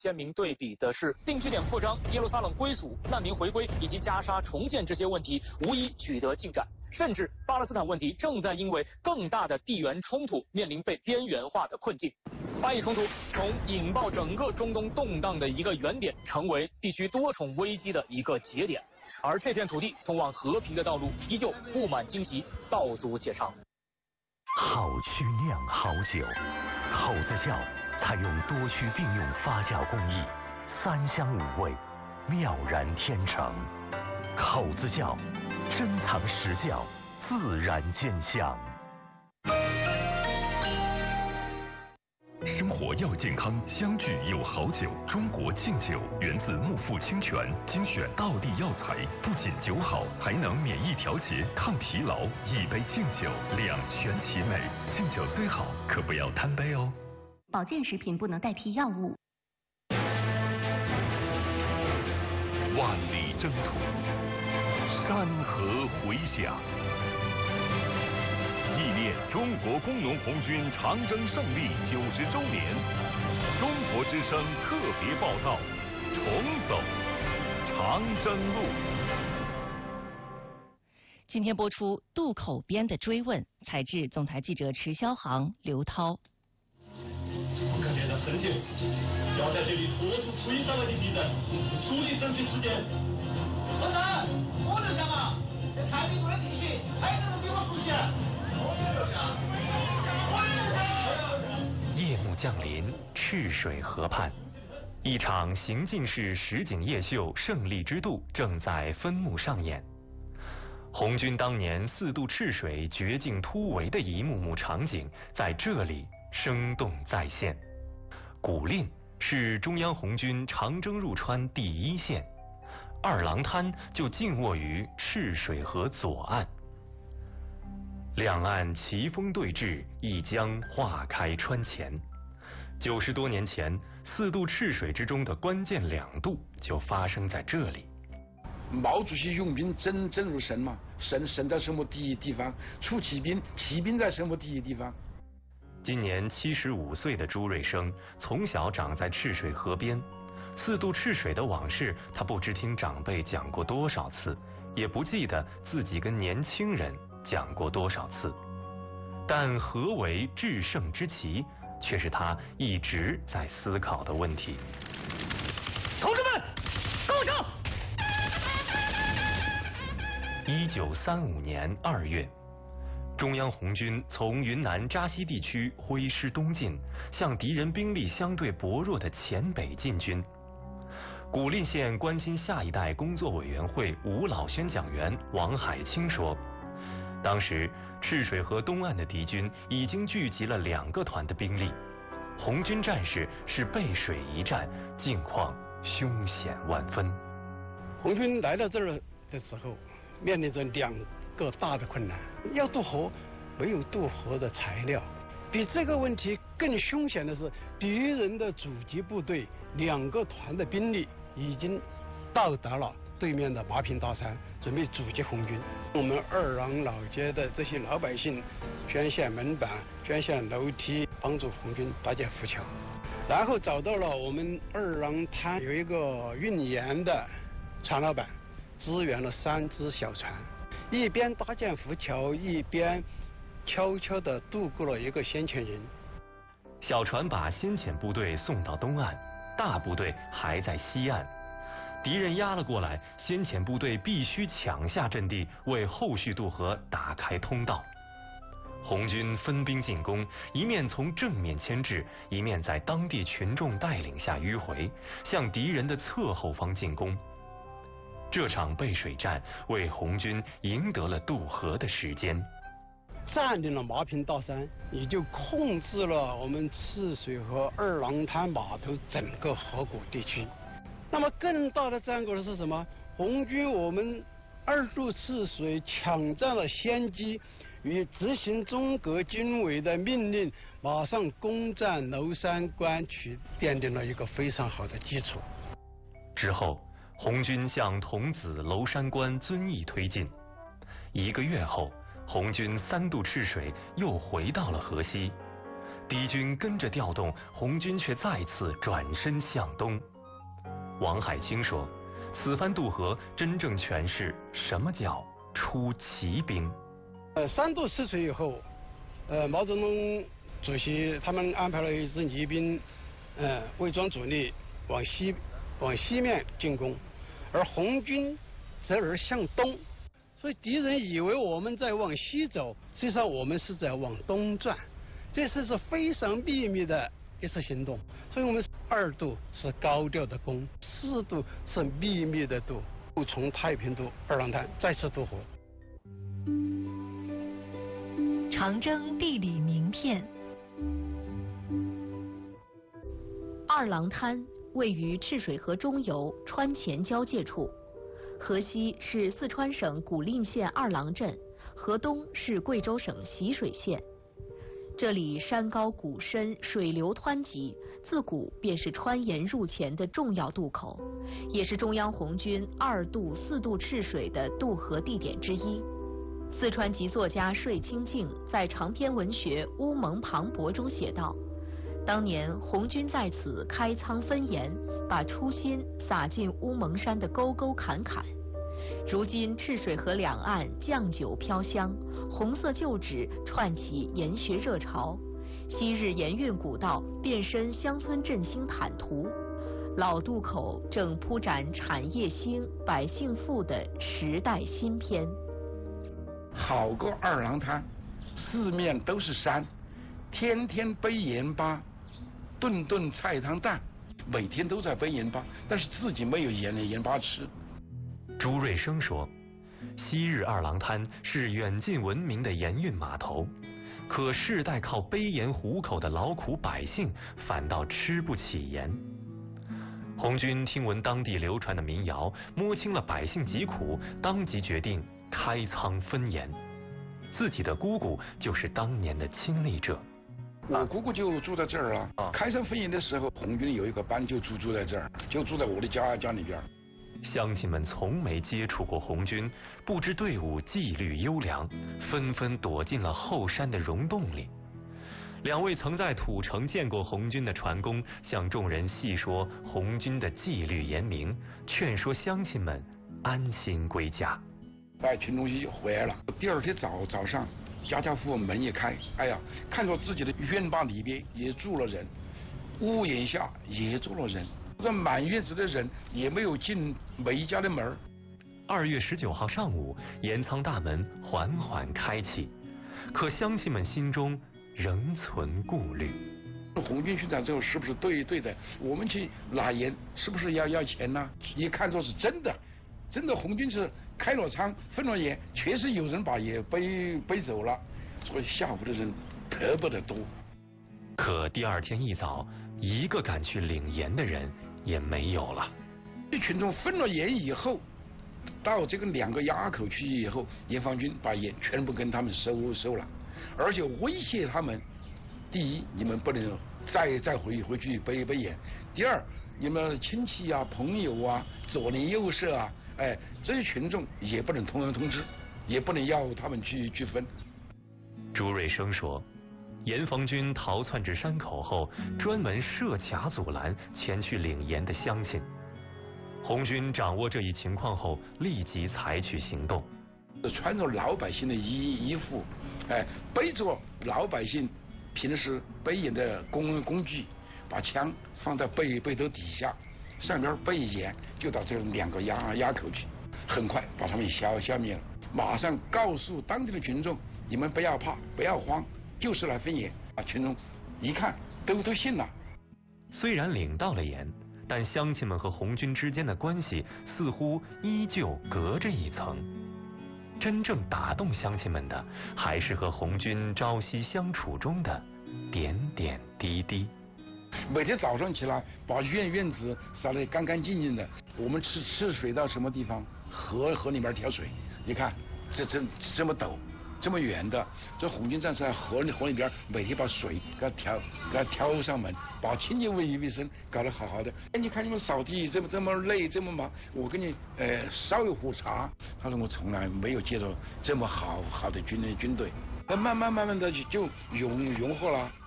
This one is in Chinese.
鲜明对比的是，定居点扩张、耶路撒冷归属、难民回归以及加沙重建这些问题无一取得进展，甚至巴勒斯坦问题正在因为更大的地缘冲突面临被边缘化的困境。巴以冲突从引爆整个中东动荡的一个原点，成为地区多重危机的一个节点。而这片土地通往和平的道路依旧布满荆棘，道阻且长。 好曲酿好酒，口子窖采用多区并用发酵工艺，3香5味，妙然天成。口子窖珍藏实窖，自然见香。 生活要健康，相聚有好酒。中国劲酒源自木富清泉，精选道地药材，不仅酒好，还能免疫调节、抗疲劳。一杯劲酒，两全其美。劲酒虽好，可不要贪杯哦。 保健食品不能代替药物。 万里征途，山河回响。纪念中国工农红军长征胜利90周年，中国之声特别报道：重走长征路。 今天播出《渡口边的追问》，采制总台记者池霄航、刘涛。 我可变得很久，要在这里拖出推上来的敌人，处理争取时间。老三，我在想啊，这太平路的地形，还有人给我出现。 夜幕降临，赤水河畔，一场行进式实景夜秀《胜利之渡》正在分幕上演。红军当年4渡赤水绝境突围的一幕幕场景在这里生动再现。古蔺是中央红军长征入川第1线，二郎滩就静卧于赤水河左岸。两岸旗风对峙，一江划开川前。90多年前，4渡赤水之中的关键2渡就发生在这里。 毛主席用兵真如神嘛，神在什么地方？出骑兵在什么地方？ 今年75岁的朱瑞生，从小长在赤水河边，4渡赤水的往事，他不知听长辈讲过多少次，也不记得自己跟年轻人讲过多少次，但何为制胜之旗，却是他一直在思考的问题。 同志们，跟上 ！1935年2月，中央红军从云南扎西地区挥师东进，向敌人兵力相对薄弱的黔北进军。古蔺县关心下一代工作委员会吴老宣讲员王海清说，当时赤水河东岸的敌军已经聚集了2个团的兵力，红军战士是背水一战，境况凶险万分。 红军来到这儿的时候，面临着2个大的困难：要渡河，没有渡河的材料；比这个问题更凶险的是，敌人的阻击部队2个团的兵力已经到达了对面的麻坪大山，准备阻击红军。我们二郎老街的这些老百姓捐献门板、捐献楼梯，帮助红军搭建浮桥。然后找到了我们二郎滩有一个运盐的船老板，支援了3只小船，一边搭建浮桥，一边悄悄地渡过了一个先遣营。 小船把先遣部队送到东岸，大部队还在西岸。敌人压了过来，先遣部队必须抢下阵地，为后续渡河打开通道。红军分兵进攻，一面从正面牵制，一面在当地群众带领下迂回，向敌人的侧后方进攻。这场背水战为红军赢得了渡河的时间。 占领了麻坪大山，也就控制了我们赤水河二郎滩码头整个河谷地区。那么更大的战果是什么？红军我们2渡赤水抢占了先机，与执行中革军委的命令，马上攻占娄山关，奠定了一个非常好的基础。 之后，红军向桐梓、娄山关遵义推进。1个月后，红军3渡赤水又回到了河西。 敌军跟着调动，红军却再次转身向东。王海清说，此番渡河真正诠释什么叫出奇兵。 3渡赤水以后，毛泽东主席他们安排了一支泥兵，伪装主力往西面进攻，而红军则而向东，所以敌人以为我们在往西走，实际上我们是在往东转。这次是非常秘密的一次行动，所以我们2渡是高调的攻，4渡是秘密的渡，从太平渡二郎滩再次渡河。 长征地理名片。二郎滩位于赤水河中游川黔交界处，河西是四川省古蔺县二郎镇，河东是贵州省习水县。这里山高谷深，水流湍急，自古便是川盐入黔的重要渡口，也是中央红军2渡、4渡赤水的渡河地点之一。四川籍作家税清静在长篇文学《乌蒙磅礴》中写道：当年红军在此开仓分盐，把初心撒进乌蒙山的沟沟坎坎。如今赤水河两岸酱酒飘香，红色旧址串起盐学热潮，昔日盐运古道变身乡村振兴坦途，老渡口正铺展产业兴、百姓富的时代新篇。 好个二郎滩，四面都是山，天天背盐巴，顿顿菜汤淡，每天都在背盐巴，但是自己没有盐巴吃。 朱瑞生说，昔日二郎滩是远近闻名的盐运码头，可世代靠背盐糊口的劳苦百姓反倒吃不起盐。红军听闻当地流传的民谣，摸清了百姓疾苦，当即决定开仓分盐。自己的姑姑就是当年的亲历者。 我姑姑就住在这儿啊。开仓分盐的时候，红军有一个班就住在这儿，就住在我的家里边。 乡亲们从没接触过红军，不知队伍纪律优良，纷纷躲进了后山的溶洞里。两位曾在土城见过红军的船工向众人细说红军的纪律严明，劝说乡亲们安心归家。 群众就回来了。第二天早上，家家户户门一开，哎呀，看到自己的院坝里边也住了人，屋檐下也住了人，这满院子的人也没有进每一家的门。 2月19号上午，盐仓大门缓缓开启，可乡亲们心中仍存顾虑。 红军去长之后是不是对的？我们去拿盐是不是要钱呢？一看作是真的红军是开了仓分了盐，确实有人把盐背走了，所以吓唬的人特别的多。 可第二天一早，一个敢去领盐的人也没有了。 这群众分了盐以后，到这个2个垭口去以后，盐防军把盐全部跟他们收了，而且威胁他们：第一，你们不能再回去背盐；第二，你们亲戚啊、朋友啊、左邻右舍啊，这些群众也不能通知，也不能要他们去分。 朱瑞生说，盐防军逃窜至山口后，专门设卡阻拦前去领盐的乡亲。红军掌握这一情况后，立即采取行动， 穿着老百姓的衣服，背着老百姓平时背盐的工具，把枪放在背头底下，上边背盐，就到这2个垭口去，很快把他们消灭了。马上告诉当地的群众，你们不要怕，不要慌，就是来分盐。群众一看都信了。 虽然领到了盐，但乡亲们和红军之间的关系似乎依旧隔着一层。真正打动乡亲们的，还是和红军朝夕相处中的点点滴滴。 每天早上起来，把院子扫得干干净净的。我们吃水到什么地方？河里面挑水，你看这么陡，这么远的，这红军战士在河里边每天把水给它挑上门，把清洁卫生搞得好好的。你看你们扫地这么累这么忙，我给你烧一壶茶。他说我从来没有见到这么好的军队，慢慢的就融合了。